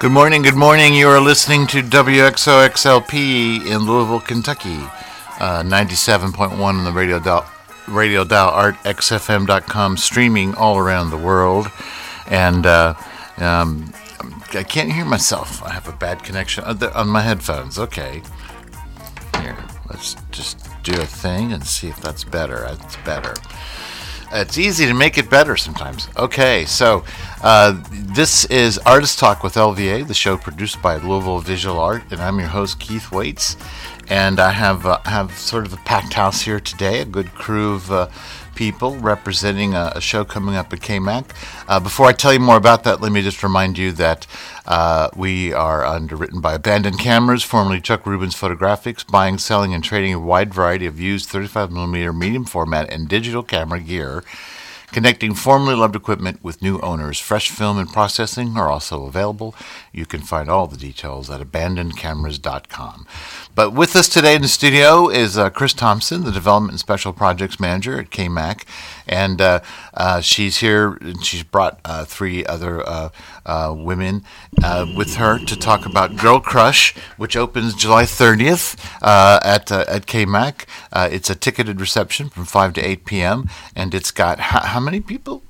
Good morning, good morning. You are listening to WXOXLP in Louisville, Kentucky. 97.1 on the radio dial, artxfm.com, streaming all around the world. And I can't hear myself. I have a bad connection on my headphones. Okay. Here, let's just do a thing and see if that's better. That's better. It's easy to make it better sometimes. Okay, so this is Artist Talk with LVA, the show produced by Louisville Visual Art, and I'm your host, Keith Waits. And I have sort of a packed house here today, a good crew of people representing a show coming up at KMAC. Before I tell you more about that, let me just remind you that we are underwritten by Abandoned Cameras, formerly Chuck Rubin's Photographics, buying, selling, and trading a wide variety of used 35mm medium format and digital camera gear, connecting formerly loved equipment with new owners. Fresh film and processing are also available. You can find all the details at abandonedcameras.com. But with us today in the studio is Chris Thompson, the Development and Special Projects Manager at KMAC. And she's here, and she's brought three other women with her to talk about Girl Crush, which opens July 30th at KMAC. It's a ticketed reception from 5 to 8 p.m., and it's got how many people?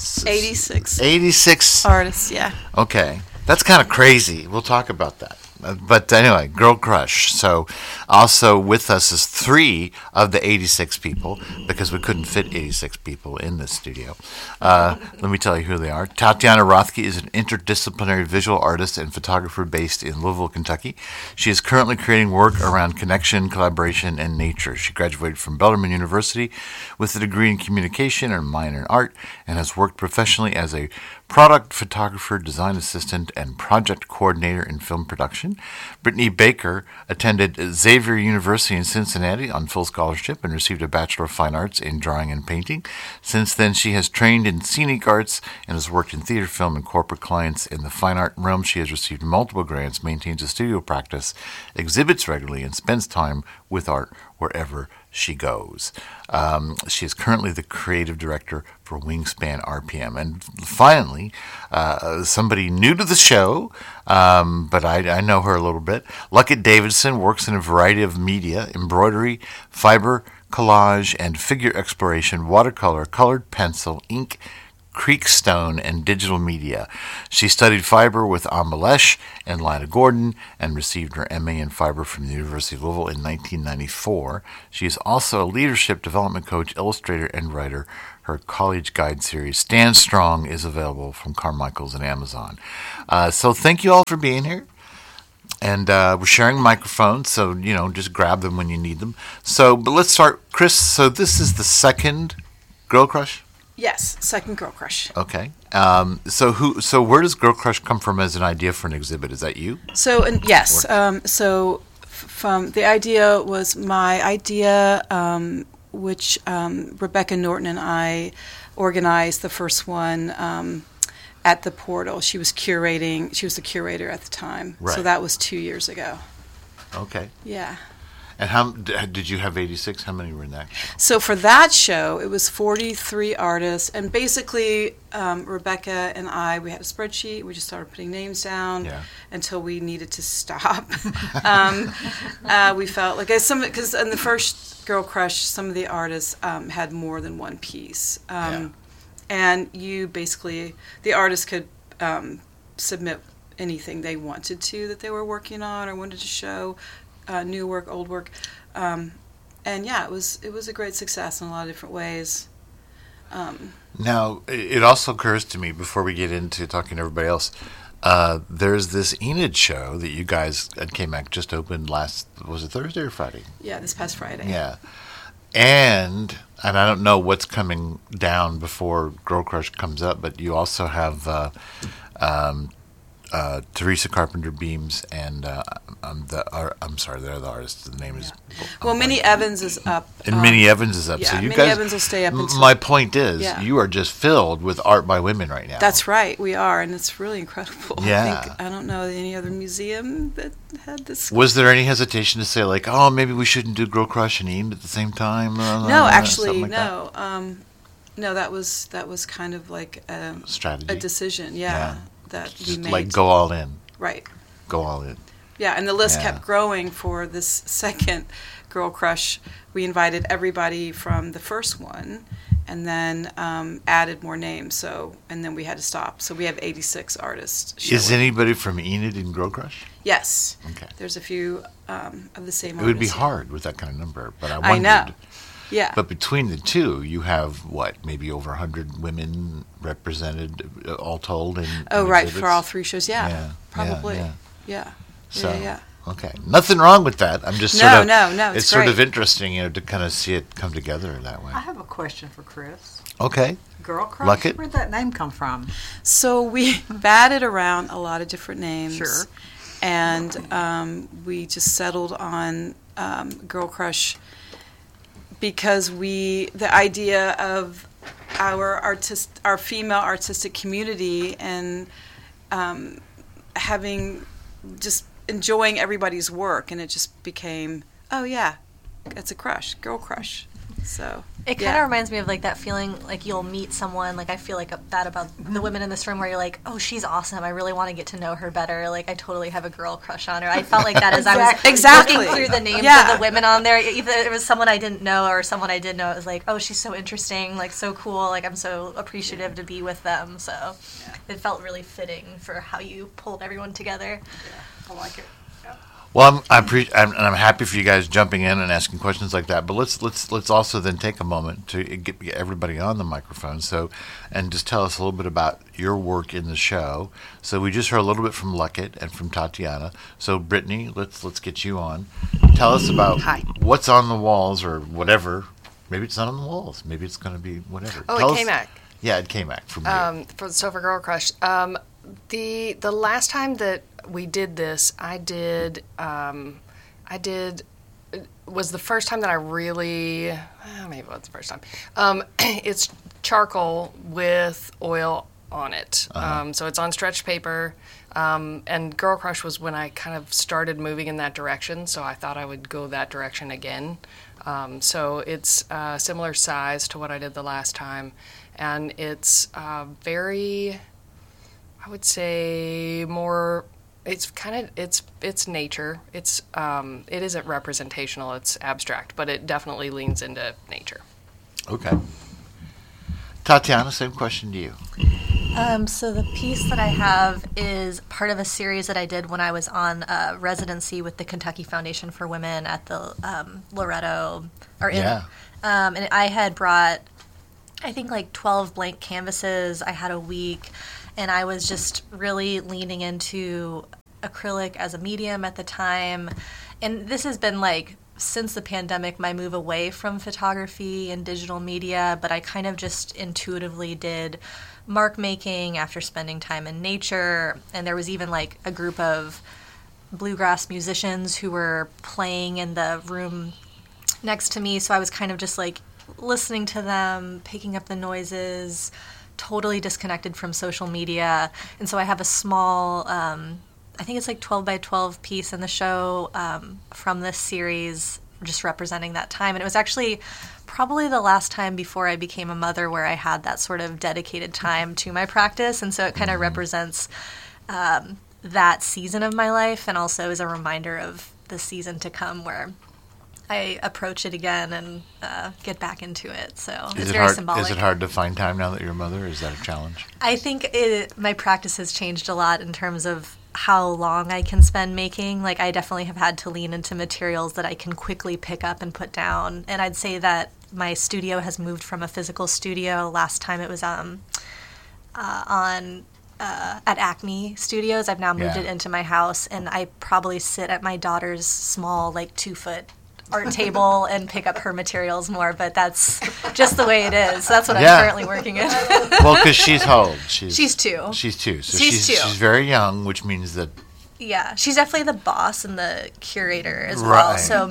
86. 86 artists, yeah. Okay. That's kind of crazy. We'll talk about that. But anyway, Girl Crush. So also with us is 3 of the 86 people, because we couldn't fit 86 people in this studio. Let me tell you who they are. Tatiana Rothke is an interdisciplinary visual artist and photographer based in Louisville, Kentucky. She is currently creating work around connection, collaboration, and nature. She graduated from Bellarmine University with a degree in communication and a minor in art, and has worked professionally as a product photographer, design assistant, and project coordinator in film production. Brittany Baker attended Xavier University in Cincinnati on full scholarship and received a Bachelor of Fine Arts in Drawing and Painting. Since then, she has trained in scenic arts and has worked in theater, film, and corporate clients. In the fine art realm, she has received multiple grants, maintains a studio practice, exhibits regularly, and spends time with art wherever she goes. She is currently the creative director for Wingspan RPM. And finally, somebody new to the show, but I know her a little bit. Luckett Davidson works in a variety of media: embroidery, fiber, collage, and figure exploration, watercolor, colored pencil, ink, Creekstone, and digital media. She studied fiber with Amalesh and Lina Gordon and received her MA in fiber from the University of Louisville in 1994. She is also a leadership development coach, illustrator, and writer. Her college guide series, Stand Strong, is available from Carmichael's and Amazon. So thank you all for being here. And we're sharing microphones, so, just grab them when you need them. But let's start. Chris, so this is the second Girl Crush? Yes, second Girl Crush. Okay. So where does Girl Crush come from as an idea for an exhibit? Is that you? Yes. From the idea was my idea, which Rebecca Norton and I organized the first one at the Portal. She was curating. She was the curator at the time. Right. So that was 2 years ago. Okay. Yeah. And how did you have 86? How many were in that show? So for that show, it was 43 artists, and basically Rebecca and I, we had a spreadsheet. We just started putting names down until we needed to stop. We felt like because in the first Girl Crush, some of the artists had more than one piece, and you basically the artists could submit anything they wanted to that they were working on or wanted to show. New work, old work, and it was a great success in a lot of different ways. Now, it also occurs to me before we get into talking to everybody else, there's this Enid show that you guys at KMAC just opened was it Thursday or Friday? Yeah, this past Friday. Yeah, and I don't know what's coming down before Girl Crush comes up, but you also have Teresa Carpenter Beams and I'm sorry, they're the artists. The name is Minnie Evans is up. And Minnie Evans is up. Yeah, so you Minnie guys, Evans will stay up until. My point is, you are just filled with art by women right now. That's right, we are, and it's really incredible. Yeah. I don't know any other museum that had this. Was there any hesitation to say like, oh, maybe we shouldn't do Girl Crush and Enid at the same time? No, actually, no. No, that was kind of like strategy, a decision. Yeah. That we just made. like go all in. Right. Go all in. Yeah, and the list kept growing for this second Girl Crush. We invited everybody from the first one, and then added more names. And then we had to stop. So we have 86 artists. Is anybody from Enid in Girl Crush? Yes. Okay. There's a few of the same artists. It would be hard with that kind of number, but I wondered. I know. Yeah. But between the two, you have, maybe over 100 women represented, all told? In right, exhibits? for all 3 shows. Yeah, probably. Yeah. So, yeah. Okay. Nothing wrong with that. I'm just No, it's great. sort of interesting, to kind of see it come together that way. I have a question for Chris. Okay. Girl Crush? Luckett? Where'd that name come from? So we batted around a lot of different names. Sure. And we just settled on Girl Crush because the idea of our female artistic community and enjoying everybody's work, and it just became, it's a crush, Girl Crush. So it kind of reminds me of like that feeling like you'll meet someone, like I feel like that about the women in this room, where you're like, oh, she's awesome, I really want to get to know her better, like I totally have a girl crush on her. I felt like that as I was looking through the names of the women on there. Either it was someone I didn't know or someone I did know. It was like, oh, she's so interesting, like so cool, like I'm so appreciative to be with them. So it felt really fitting for how you pulled everyone together. I like it. Well, I'm happy for you guys jumping in and asking questions like that. But let's also then take a moment to get everybody on the microphone. And just tell us a little bit about your work in the show. So we just heard a little bit from Luckett and from Tatiana. So Brittany, let's get you on. Tell us about what's on the walls or whatever. Maybe it's not on the walls. Maybe it's going to be whatever. Oh, at KMAC. Yeah, at KMAC from you. For Girl Crush. The last time that we did this, was the first time that I really, maybe it was the first time. It's charcoal with oil on it. So it's on stretched paper. And Girl Crush was when I kind of started moving in that direction, so I thought I would go that direction again. So it's a similar size to what I did the last time. And it's very, I would say more, it's nature. It isn't representational, it's abstract, but it definitely leans into nature. Okay. Tatiana, same question to you. So the piece that I have is part of a series that I did when I was on residency with the Kentucky Foundation for Women at the Loretto. And I had brought, I think, like 12 blank canvases. I had a week, and I was just really leaning into acrylic as a medium at the time. And this has been like, since the pandemic, my move away from photography and digital media, but I kind of just intuitively did mark making after spending time in nature. And there was even like a group of bluegrass musicians who were playing in the room next to me. So I was kind of just like listening to them, picking up the noises, totally disconnected from social media. And so I have a small, I think it's like 12 by 12 piece in the show from this series, just representing that time. And it was actually probably the last time before I became a mother where I had that sort of dedicated time to my practice. And so it kind of represents that season of my life, and also is a reminder of the season to come where I approach it again and get back into it. So it's very symbolic. Is it hard to find time now that you're a mother? Is that a challenge? I think my practice has changed a lot in terms of how long I can spend making. Like, I definitely have had to lean into materials that I can quickly pick up and put down. And I'd say that my studio has moved from a physical studio. Last time it was at Acme Studios. I've now moved it into my house, and I probably sit at my daughter's small, like 2-foot art table and pick up her materials more, but that's just the way it is. So that's what I'm currently working in. Well, because she's how old? She's 2. She's 2. So she's 2. She's very young, which means that... Yeah, she's definitely the boss and the curator as well. So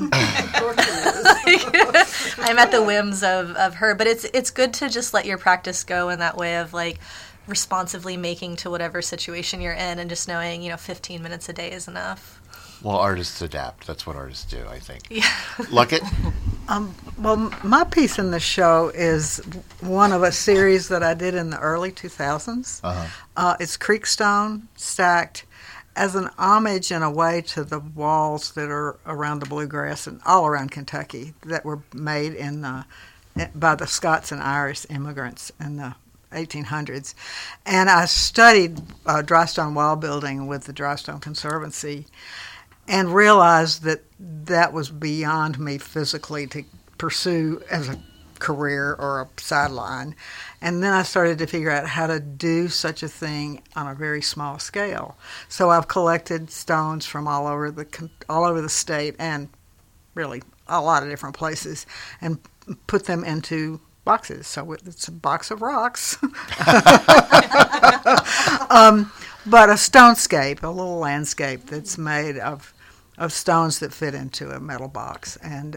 I'm at the whims of her, but it's good to just let your practice go in that way of like responsively making to whatever situation you're in, and just knowing 15 minutes a day is enough. Well, artists adapt. That's what artists do, I think. Yeah. Luckett? Well, my piece in the show is one of a series that I did in the early 2000s. It's Creekstone, stacked, as an homage in a way to the walls that are around the bluegrass and all around Kentucky that were made by the Scots and Irish immigrants in the 1800s. And I studied dry stone wall building with the Dry Stone Conservancy and realized that that was beyond me physically to pursue as a career or a sideline. And then I started to figure out how to do such a thing on a very small scale. So I've collected stones from all over the state and really a lot of different places and put them into boxes. So it's a box of rocks. But a stonescape, a little landscape that's made of stones that fit into a metal box. And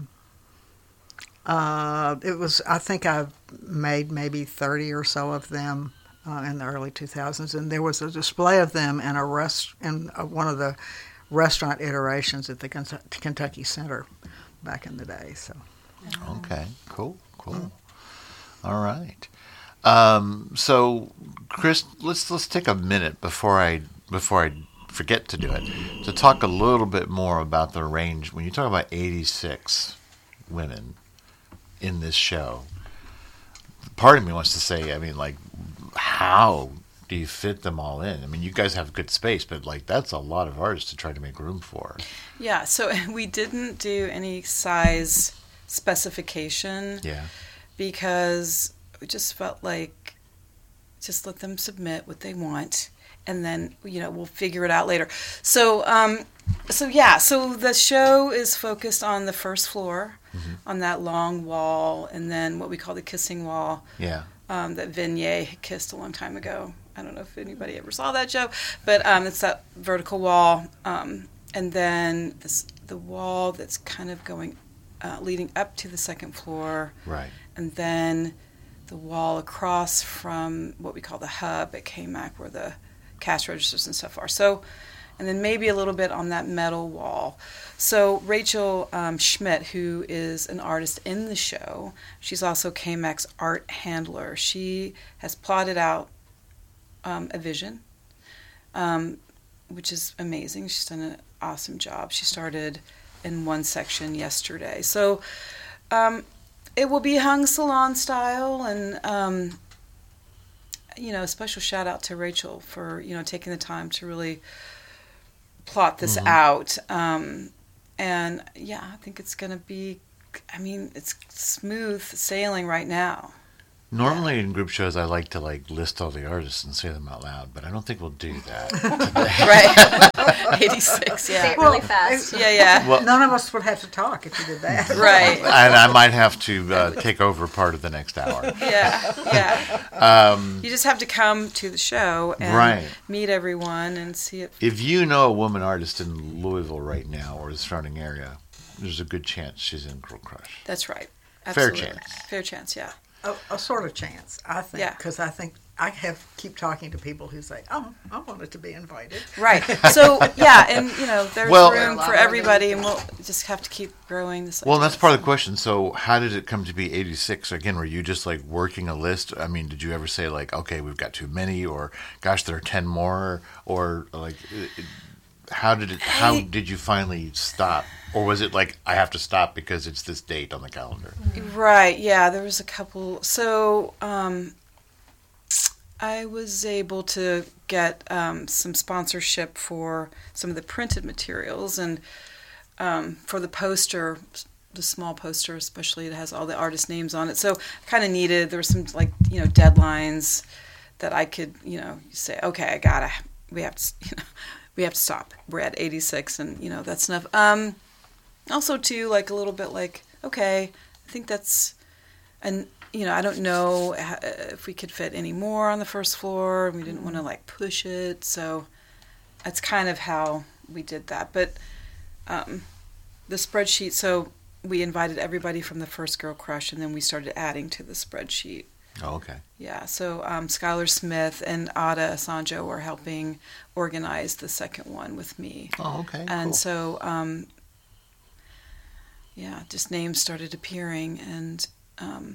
I think I've made maybe 30 or so of them in the early 2000s. And there was a display of them in one of the restaurant iterations at the Kentucky Center back in the day. So. Okay, cool. All right. So, Chris, let's take a minute before I forget to do it to talk a little bit more about the range. When you talk about 86 women in this show, part of me wants to say, I mean, like, how do you fit them all in? I mean, you guys have good space, but like that's a lot of artists to try to make room for. Yeah. So we didn't do any size specification. Yeah. Because we just felt like just let them submit what they want, and then we'll figure it out later. So the show is focused on the first floor, on that long wall, and then what we call the kissing wall. Yeah. That Vignay kissed a long time ago. I don't know if anybody ever saw that show, but it's that vertical wall, and then the wall that's kind of going leading up to the second floor. Right. And then the wall across from what we call the hub at KMAC, where the cash registers and stuff are. So, and then maybe a little bit on that metal wall. So Rachel Schmidt, who is an artist in the show, she's also KMAC's art handler. She has plotted out a vision, which is amazing. She's done an awesome job. She started in one section yesterday. So it will be hung salon style, and a special shout out to Rachel for taking the time to really plot this out. And yeah, I think it's going to be. I mean, it's smooth sailing right now. Normally in group shows, I like to list all the artists and say them out loud, but I don't think we'll do that today. Right. 86, yeah. Say it really fast. Yeah. Well, none of us would have to talk if you did that. Right. And I might have to take over part of the next hour. Yeah. You just have to come to the show and meet everyone and see it. If you know a woman artist in Louisville right now or the surrounding area, there's a good chance she's in Girl Crush. That's right. Absolutely. Fair chance, yeah. A sort of chance, I think. Yeah. Because I think I keep talking to people who say, "Oh, I wanted to be invited." Right. So yeah, and there's room for everybody, and we'll just have to keep growing this. Well, that's part of the question. So, how did it come to be 86? Again, were you just working a list? I mean, did you ever say okay, we've got too many, or gosh, there are 10 more, or how did you finally stop? Or was it I have to stop because it's this date on the calendar? Right, yeah, there was a couple. So I was able to get some sponsorship for some of the printed materials, and for the poster, the small poster especially, that has all the artist names on it. So I kind of needed, there were some deadlines that I could, say, okay, we have to stop. We're at 86 and, that's enough. Also, too, a little bit okay, I think that's, and, I don't know if we could fit any more on the first floor. We didn't want to, push it. So that's kind of how we did that. But the spreadsheet, so we invited everybody from the first Girl Crush, and then we started adding to the spreadsheet. Oh, okay. Yeah, so Skylar Smith and Ada Asanjo were helping organize the second one with me. Oh, okay. And cool. So, just names started appearing, and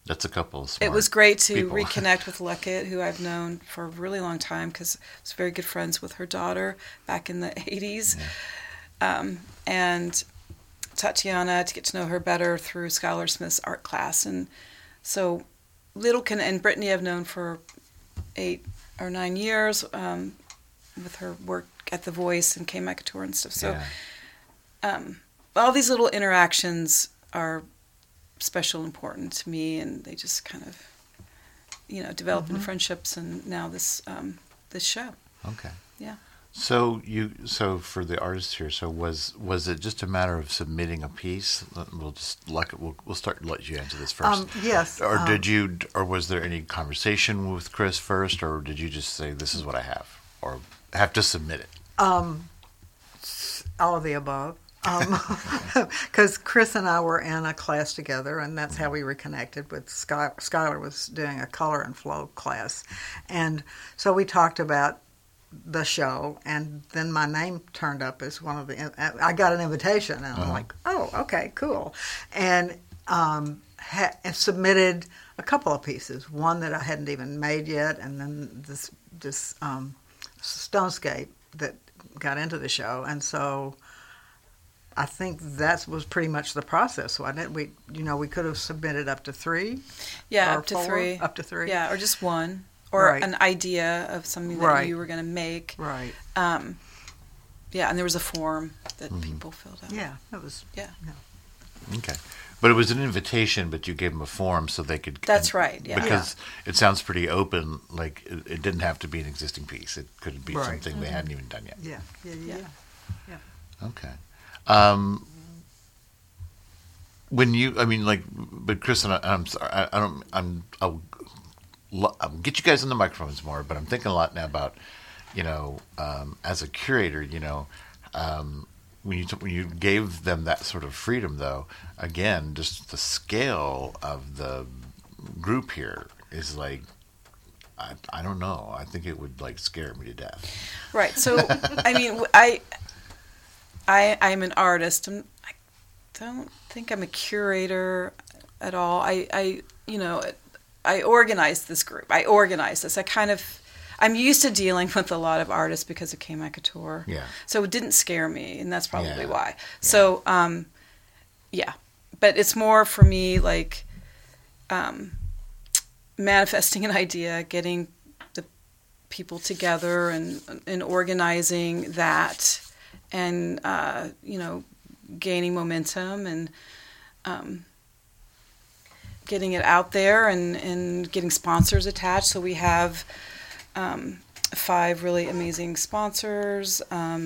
That's a couple of smart It was great to people. reconnect with Luckett, who I've known for a really long time because I was very good friends with her daughter back in the 80s. Yeah. And Tatiana, to get to know her better through Skylar Smith's art class. And so Littleton and Brittany I've known for 8 or 9 years with her work at The Voice and Kay McAtour and stuff. So all these little interactions are special and important to me, and they just kind of, develop into friendships, and now this show. Okay. Yeah. So for the artists here, so was it just a matter of submitting a piece? We'll let you answer this first. Yes. Or or was there any conversation with Chris first, or did you just say, this is what I have, or have to submit it? All of the above. Because Chris and I were in a class together, and that's how we reconnected. With Skylar was doing a color and flow class, and so we talked about the show, and then my name turned up as one of the. I got an invitation, and I'm like, oh, okay, cool, and submitted a couple of pieces. One that I hadn't even made yet, and then this Stonescape that got into the show, and so. I think that was pretty much the process, wasn't it? We could have submitted up to 3. Yeah, or up to 4, 3. Up to 3. Yeah, or just one, or Right. an idea of something that you were going to make. Right. Yeah, and there was a form that people filled out. Yeah, it was. Yeah. Okay. But it was an invitation, but you gave them a form so they could... That's right, yeah. Because it sounds pretty open, like it didn't have to be an existing piece. It could be something they hadn't even done yet. Yeah. Okay. But Chris and I'm sorry, I'll get you guys on the microphones more, but I'm thinking a lot now about, as a curator, when you gave them that sort of freedom, though, again, just the scale of the group here is like, I don't know. I think it would scare me to death. Right. So, I'm an artist. I don't think I'm a curator at all. I organized this group. I organized this. I'm used to dealing with a lot of artists because of Kay McAtour. Yeah. So it didn't scare me, and that's probably why. Yeah. So, but it's more for me manifesting an idea, getting the people together, and organizing that. And gaining momentum and getting it out there and getting sponsors attached. So we have 5 really amazing sponsors.